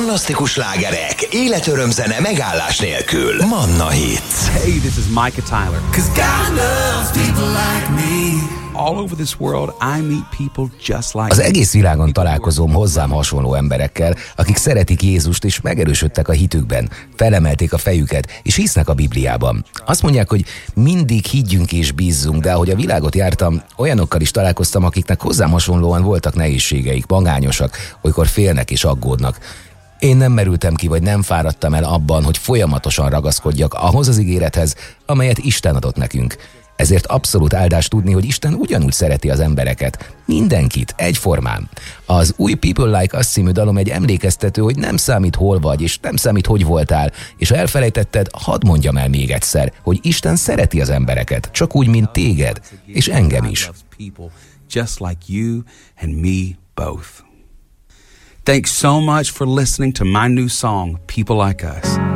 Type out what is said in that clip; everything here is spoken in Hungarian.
Fantasztikus slágerek, életörömzene megállás nélkül. Manna Hits. Hey, this is Micah Tyler. 'Cause God loves people like me. All over this world, I meet people just like Az egész világon találkozom hozzám hasonló emberekkel, akik szeretik Jézust és megerősödtek a hitükben, felemelték a fejüket és hisznek a Bibliában. Azt mondják, hogy mindig higgyünk és bízzunk, de ahogy a világot jártam, olyanokkal is találkoztam, akiknek hozzám hasonlóan voltak nehézségeik, magányosak, olykor félnek és aggódnak. Én nem merültem ki, vagy nem fáradtam el abban, hogy folyamatosan ragaszkodjak ahhoz az ígérethez, amelyet Isten adott nekünk. Ezért abszolút áldás tudni, hogy Isten ugyanúgy szereti az embereket, mindenkit, egyformán. Az új People Like Us című dalom egy emlékeztető, hogy nem számít hol vagy, és nem számít hogy voltál, és ha elfelejtetted, hadd mondjam el még egyszer, hogy Isten szereti az embereket, csak úgy, mint téged, és engem is. Just like you and me both. Thanks so much for listening to my new song, People Like Us.